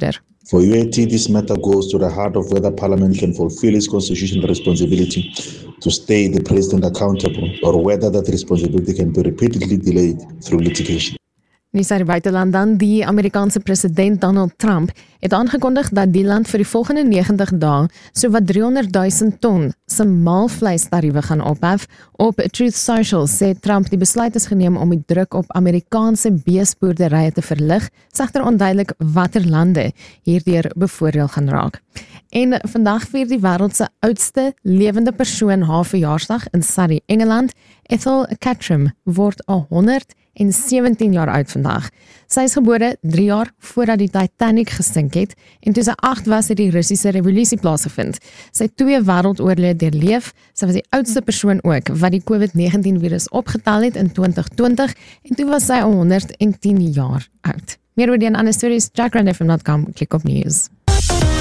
bestuurder. For UAT, this matter goes to the heart of whether Parliament can fulfill its constitutional responsibility to stay the President accountable, or whether that responsibility can be repeatedly delayed through litigation. Nuus uit die buiteland dan, die Amerikaanse president Donald Trump het aangekondig dat die land vir die volgende 90 dae sowat 300,000 ton se maalvleistariewe gaan ophef. Op Truth Social sê Trump die besluit is geneem om die druk op Amerikaanse beesboerderye te verlig, sagter onduidelik watter lande hierdeur bevoordeel gaan raak. En vandag vier die wêreld se oudste lewende persoon haar verjaarsdag in Surrey, Engeland. Ethel Catterham word 117 jaar oud vandag. Sy is gebore 3 jaar voordat die Titanic gesink het en toe sy 8 was het die Russiese revolusie plaasgevind. Sy het 2 wêreldoorloë deurleef. Sy was die oudste persoon ook wat die COVID-19 virus opgetel het in 2020 en toe was sy 110 jaar oud. Meer oor die en ander stories, jackrandfm.com, klik op news.